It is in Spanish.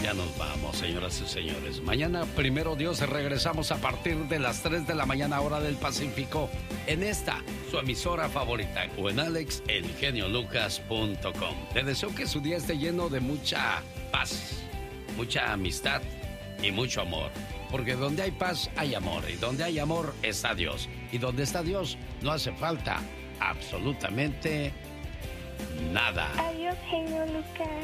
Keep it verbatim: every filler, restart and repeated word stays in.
Ya nos vamos, señoras y señores. Mañana, primero Dios, regresamos a partir de las tres de la mañana, hora del Pacífico, en esta, su emisora favorita, o en alex el genio lucas punto com. Le deseo que su día esté lleno de mucha paz, mucha amistad y mucho amor. Porque donde hay paz, hay amor. Y donde hay amor, está Dios. Y donde está Dios, no hace falta absolutamente nada. Adiós, genio Lucas.